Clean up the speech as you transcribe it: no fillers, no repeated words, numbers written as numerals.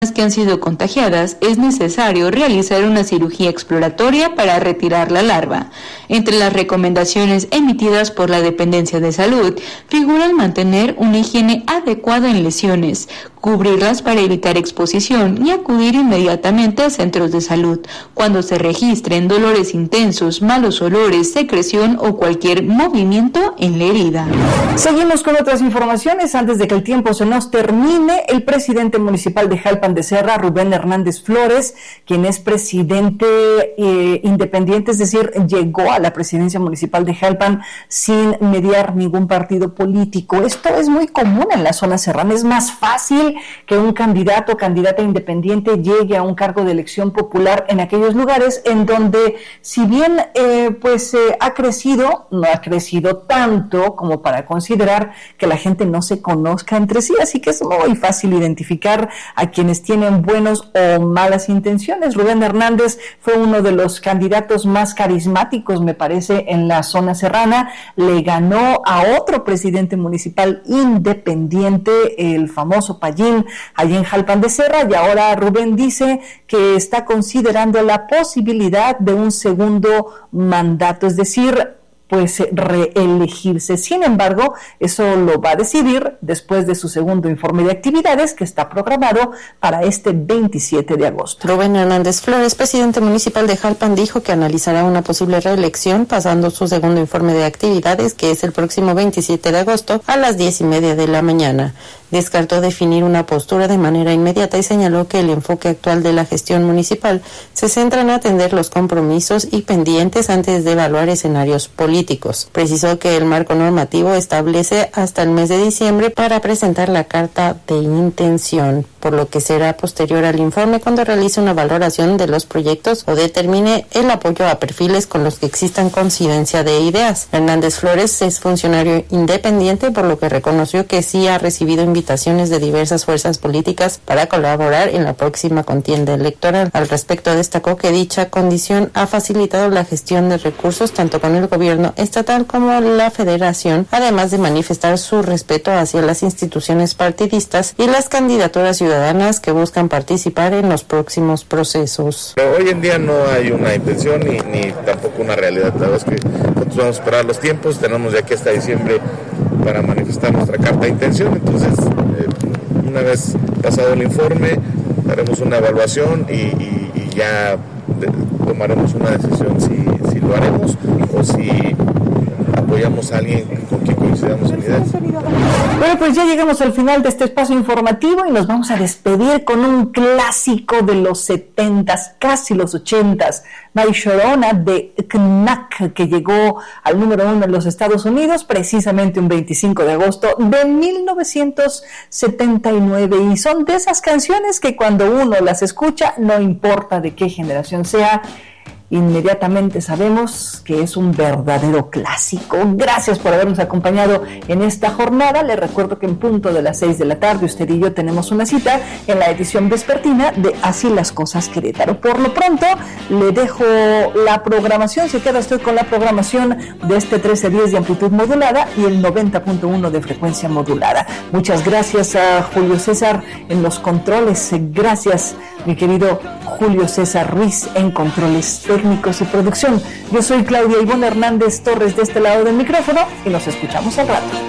que han sido contagiadas, es necesario realizar una cirugía exploratoria para retirar la larva. Entre las recomendaciones emitidas por la Dependencia de Salud figuran mantener una higiene adecuada en lesiones, cubrirlas para evitar exposición y acudir inmediatamente a centros de salud cuando se registren dolores intensos, malos olores, secreción o cualquier movimiento en la herida. Seguimos con otras informaciones. Antes de que el tiempo se nos termine, el presidente municipal de Jalpan de Serra, Rubén Hernández Flores, quien es presidente independiente, es decir, llegó a la presidencia municipal de Jalpan sin mediar ningún partido político. Esto es muy común en la zona serrana. Es más fácil que un candidato o candidata independiente llegue a un cargo de elección popular en aquellos lugares en donde, si bien ha crecido, no ha crecido tanto como para considerar que la gente no se conozca entre sí, así que es muy fácil identificar a quienes tienen buenos o malas intenciones. Rubén Hernández fue uno de los candidatos más carismáticos, me parece, en la zona serrana. Le ganó a otro presidente municipal independiente, el famoso Payín, allí en Jalpan de Serra, y ahora Rubén dice que está considerando la posibilidad de un segundo mandato, es decir, reelegirse. Sin embargo, eso lo va a decidir después de su segundo informe de actividades, que está programado para este 27 de agosto. Rubén Hernández Flores, presidente municipal de Jalpan, dijo que analizará una posible reelección pasando su segundo informe de actividades, que es el próximo 27 de agosto a las 10:30 de la mañana. Descartó definir una postura de manera inmediata y señaló que el enfoque actual de la gestión municipal se centra en atender los compromisos y pendientes antes de evaluar escenarios políticos. Precisó que el marco normativo establece hasta el mes de diciembre para presentar la carta de intención, por lo que será posterior al informe cuando realice una valoración de los proyectos o determine el apoyo a perfiles con los que existan coincidencia de ideas. Hernández Flores es funcionario independiente, por lo que reconoció que sí ha recibido invitaciones de diversas fuerzas políticas para colaborar en la próxima contienda electoral. Al respecto, destacó que dicha condición ha facilitado la gestión de recursos tanto con el gobierno estatal como la federación, además de manifestar su respeto hacia las instituciones partidistas y las candidaturas ciudadanas que buscan participar en los próximos procesos. Pero hoy en día no hay una intención ni tampoco una realidad. La verdad es que nosotros vamos a esperar los tiempos, tenemos de aquí hasta diciembre para manifestar nuestra carta de intención. Entonces, una vez pasado el informe, haremos una evaluación y ya tomaremos una decisión si lo haremos o si apoyamos a alguien con quien coincidamos en ideas. Bueno, pues ya llegamos al final de este espacio informativo y nos vamos a despedir con un clásico de los 70s, casi los 80s, My Sharona de Knack, que llegó al número 1 en los Estados Unidos precisamente un 25 de agosto de 1979, y son de esas canciones que cuando uno las escucha, no importa de qué generación sea, inmediatamente sabemos que es un verdadero clásico. Gracias por habernos acompañado en esta jornada. Les recuerdo que en punto de las 6 de la tarde usted y yo tenemos una cita en la edición vespertina de Así las Cosas Querétaro. Por lo pronto le dejo la programación, se queda usted con la programación de este 1310 de amplitud modulada y el 90.1 de frecuencia modulada. Muchas gracias a Julio César en los controles. Gracias, mi querido Julio César Ruiz, en controles técnicos y producción. Yo soy Claudia Ivonne Hernández Torres de este lado del micrófono y nos escuchamos al rato.